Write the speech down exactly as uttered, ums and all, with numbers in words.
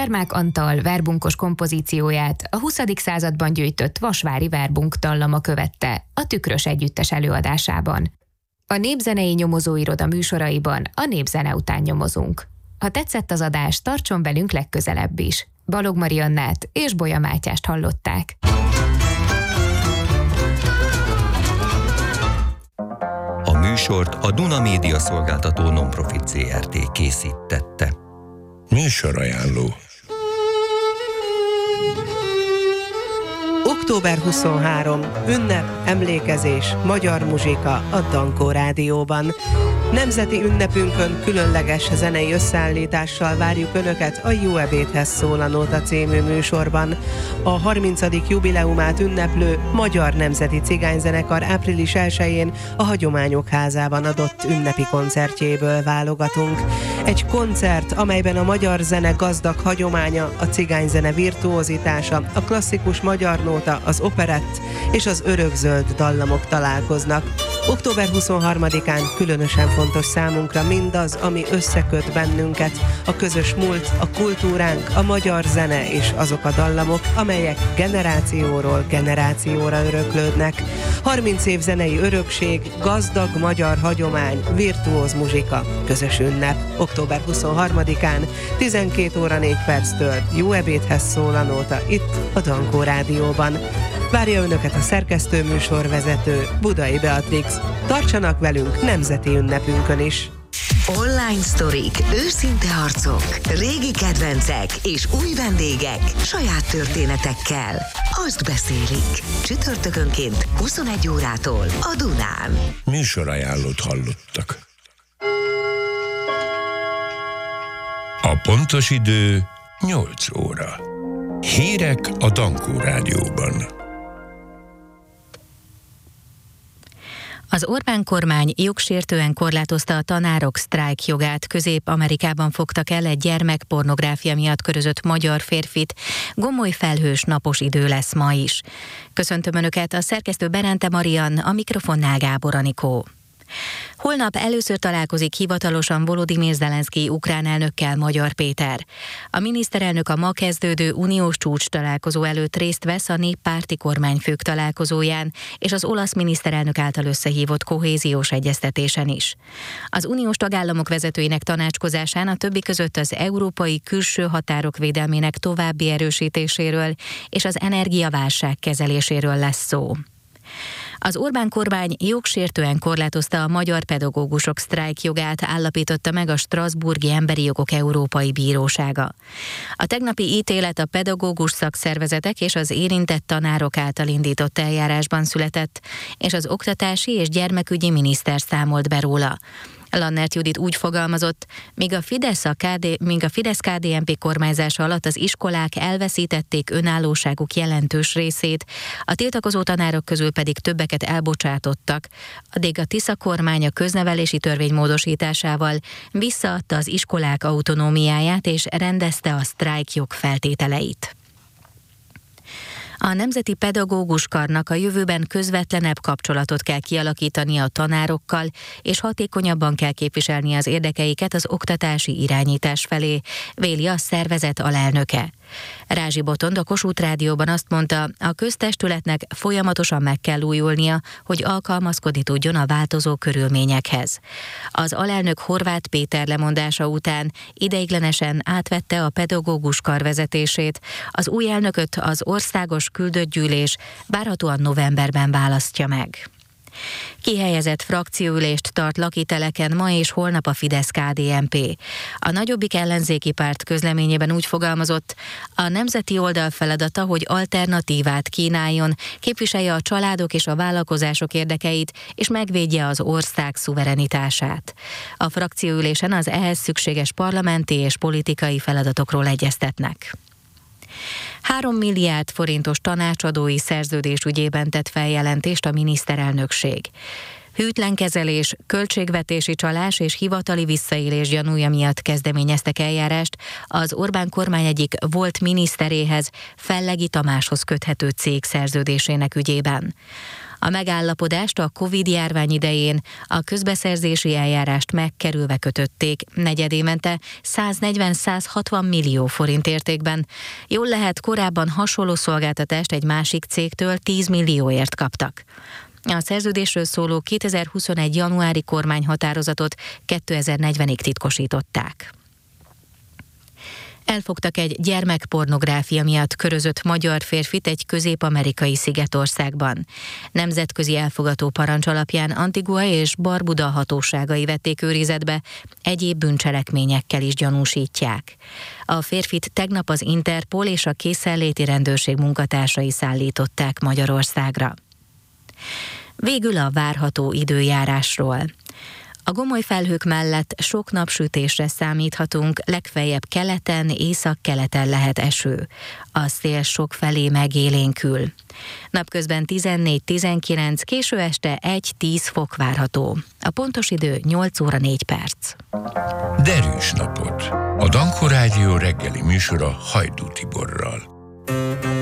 Csermák Antal verbunkos kompozícióját a huszadik században gyűjtött vasvári verbunk dallama követte a Tükrös Együttes előadásában. A Népzenei Nyomozóiroda műsoraiban a népzene után nyomozunk. Ha tetszett az adás, tartson velünk legközelebb is. Balog Mariannát és Bolya Mátyást hallották. A műsort a Duna Média Szolgáltató Non-Profit Zé Er Té készítette. Műsorajánló. október huszonharmadika. Ünnep, emlékezés, magyar muzsika a Dankó Rádióban. Nemzeti ünnepünkön különleges zenei összeállítással várjuk Önöket a Jó ebédhez szól a Nóta című műsorban. A harmincadik jubileumát ünneplő Magyar Nemzeti Cigányzenekar április elsején a Hagyományok Házában adott ünnepi koncertjéből válogatunk. Egy koncert, amelyben a magyar zene gazdag hagyománya, a cigányzene virtuózitása, a klasszikus magyar nóta, az operett és az örökzöld dallamok találkoznak. október huszonharmadikán különösen fontos számunkra mindaz, ami összeköt bennünket, a közös múlt, a kultúránk, a magyar zene és azok a dallamok, amelyek generációról generációra öröklődnek. harminc év zenei örökség, gazdag magyar hagyomány, virtuóz muzsika, közös ünnep. október huszonharmadikán tizenkét óra négy perctől Jó ebédhez szól a Nóta itt a Dankó Rádióban. Várja Önöket a szerkesztő műsorvezető, Budai Beatrix. Tartsanak velünk nemzeti ünnepünkön is! Online sztorik, őszinte harcok, régi kedvencek és új vendégek saját történetekkel. Azt beszélik. Csütörtökönként huszonegy órától a Dunán. Műsorajánlót hallottak. A pontos idő nyolc óra. Hírek a Dankó Rádióban. Az Orbán kormány jogsértően korlátozta a tanárok sztrájkjogát. Közép-Amerikában fogtak el egy gyermekpornográfia miatt körözött magyar férfit. Gomoly felhős napos idő lesz ma is. Köszöntöm Önöket, a szerkesztő Berente Marian, a mikrofonnál Gábor Anikó. Holnap először találkozik hivatalosan Volodymyr Zelenszkij ukrán elnökkel Magyar Péter. A miniszterelnök a ma kezdődő uniós csúcs találkozó előtt részt vesz a néppárti kormányfők találkozóján és az olasz miniszterelnök által összehívott kohéziós egyeztetésen is. Az uniós tagállamok vezetőinek tanácskozásán a többi között az európai külső határok védelmének további erősítéséről és az energiaválság kezeléséről lesz szó. Az Orbán kormány jogsértően korlátozta a magyar pedagógusok sztrájkjogát, állapította meg a Strasbourgi Emberi Jogok Európai Bírósága. A tegnapi ítélet a pedagógus szakszervezetek és az érintett tanárok által indított eljárásban született, és az oktatási és gyermekügyi miniszter számolt be róla. Lannert Judit úgy fogalmazott, míg a Fidesz a ká dé, míg a Fidesz-ká dé en pé kormányzása alatt az iskolák elveszítették önállóságuk jelentős részét, a tiltakozó tanárok közül pedig többeket elbocsátottak, addig a Tisza kormány a köznevelési törvény módosításával visszaadta az iskolák autonómiáját és rendezte a sztrájkjog feltételeit. A Nemzeti Pedagógus Karnak a jövőben közvetlenebb kapcsolatot kell kialakítani a tanárokkal, és hatékonyabban kell képviselni az érdekeiket az oktatási irányítás felé, véli a szervezet alelnöke. Rázsi Botond a Kossuth Rádióban azt mondta, a köztestületnek folyamatosan meg kell újulnia, hogy alkalmazkodni tudjon a változó körülményekhez. Az alelnök Horváth Péter lemondása után ideiglenesen átvette a pedagógus kar vezetését, az új elnököt az országos küldött gyűlés várhatóan novemberben választja meg. Kihelyezett frakcióülést tart lakiteleken ma és holnap a Fidesz-ká dé en pé. A nagyobbik ellenzéki párt közleményében úgy fogalmazott, a nemzeti oldal feladata, hogy alternatívát kínáljon, képviselje a családok és a vállalkozások érdekeit, és megvédje az ország szuverenitását. A frakcióülésen az ehhez szükséges parlamenti és politikai feladatokról egyeztetnek. Három milliárd forintos tanácsadói szerződés ügyében tett feljelentést a miniszterelnökség. Hűtlen kezelés, költségvetési csalás és hivatali visszaélés gyanúja miatt kezdeményeztek eljárást az Orbán kormány egyik volt miniszteréhez, Fellegi Tamáshoz köthető cég szerződésének ügyében. A megállapodást a Covid-járvány idején a közbeszerzési eljárást megkerülve kötötték, negyedévente száznegyven-százhatvan millió forint értékben. Jól lehet, korábban hasonló szolgáltatást egy másik cégtől tíz millióért kaptak. A szerződésről szóló kétezer-huszonegy. januári kormányhatározatot kétezer-negyvenig titkosították. Elfogtak egy gyermekpornográfia miatt körözött magyar férfit egy közép-amerikai szigetországban. Nemzetközi elfogató parancs alapján Antigua és Barbuda hatóságai vették őrizetbe, egyéb bűncselekményekkel is gyanúsítják. A férfit tegnap az Interpol és a készenléti rendőrség munkatársai szállították Magyarországra. Végül a várható időjárásról. A gomoly felhők mellett sok napsütésre számíthatunk, legfeljebb keleten, északkeleten lehet eső. A szél sok felé megélénkül. Napközben tizennégy-tizenkilenc, késő este egy-tíz fok várható. A pontos idő nyolc óra négy perc. Derűs napot! A Dankó Rádió reggeli műsora Hajdú Tiborral.